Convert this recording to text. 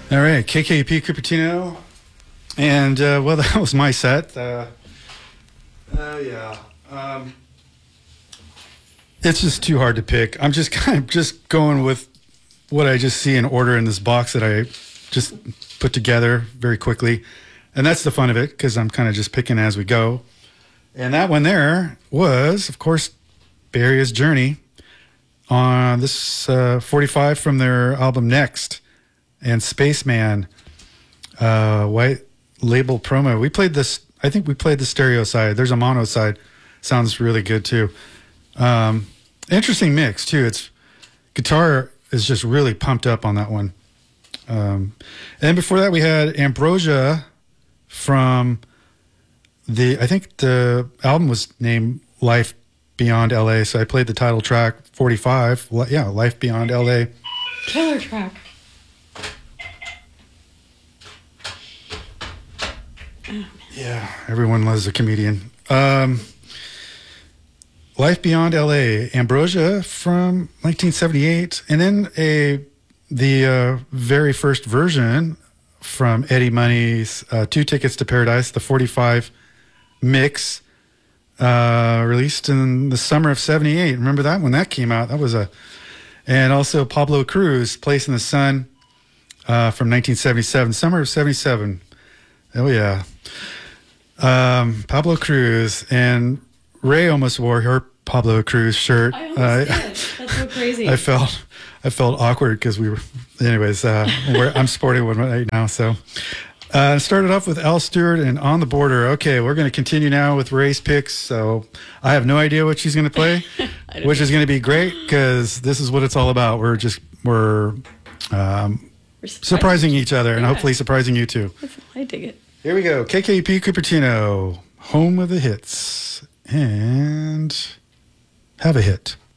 All right, KKP Cupertino, and well, that was my set. It's just too hard to pick. I'm just kind of just going with what I just see in order in this box that I just put together very quickly, and that's the fun of it because I'm kind of just picking as we go. And that one there was, of course, Bay Area's Journey on this 45 from their album Next. And Spaceman, white label promo. We played this, I think we played the stereo side. There's a mono side. Sounds really good too. Interesting mix too. It's guitar is just really pumped up on that one. And before that we had Ambrosia from I think the album was named Life Beyond LA. So I played the title track 45. Yeah, Life Beyond LA. Killer track. Yeah, everyone loves a comedian. Life Beyond LA, Ambrosia from 1978, and then the very first version from Eddie Money's Two Tickets to Paradise, the 45 mix, released in the summer of '78. Remember that when that came out? That was and also Pablo Cruz, Place in the Sun, from 1977, summer of '77. Oh yeah. Pablo Cruz, and Ray almost wore her Pablo Cruz shirt. I almost did. That's so crazy. I felt awkward because we were, anyways, I'm sporting one right now. So, started off with Al Stewart and On the Border. Okay, we're going to continue now with Ray's picks. So I have no idea what she's going to play, which is going to be great because this is what it's all about. We're surprising each other and hopefully surprising you too. I dig it. Here we go. KKP Cupertino, home of the hits, and have a hit.